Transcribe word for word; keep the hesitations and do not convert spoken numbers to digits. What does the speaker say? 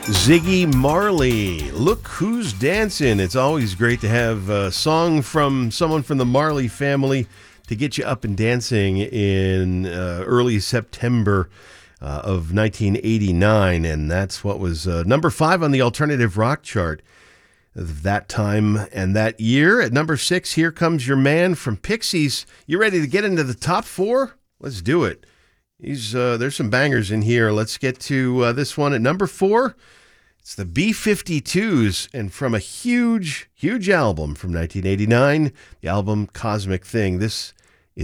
Ziggy Marley, Look Who's Dancing. It's always great to have a song from someone from the Marley family to get you up and dancing in uh, early September uh, of nineteen eighty-nine. And that's what was uh, number five on the alternative rock chart of that time and that year. At number six, Here Comes Your Man from Pixies. You ready to get into the top four? Let's do it. He's, uh, there's some bangers in here. Let's get to uh, this one at number four. It's the B fifty-twos, and from a huge, huge album from nineteen eighty-nine, the album Cosmic Thing. This